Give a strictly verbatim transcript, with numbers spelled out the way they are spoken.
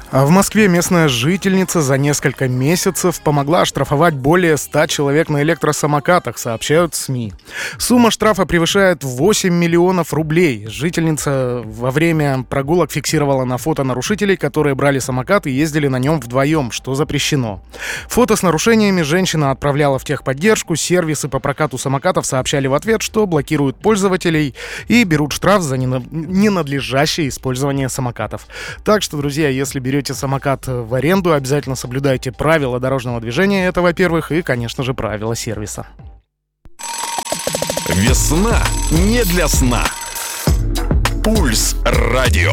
А в Москве местная жительница за несколько месяцев помогла оштрафовать более ста человек на электросамокатах, сообщают СМИ. Сумма штрафа превышает восемь миллионов рублей. Жительница во время прогулок фиксировала на фото нарушителей, которые брали самокат и ездили на нем вдвоем, что запрещено. Фото с нарушениями женщина отправляла в техподдержку. Сервисы по прокату самокатов сообщали в ответ, что блокируют пользователей и берут штраф за ненадлежащее использование самокатов. Так что, друзья, если берете самокат в аренду, обязательно соблюдайте правила дорожного движения, это, во-первых, и, конечно же, правила сервиса. Весна не для сна. Пульс радио.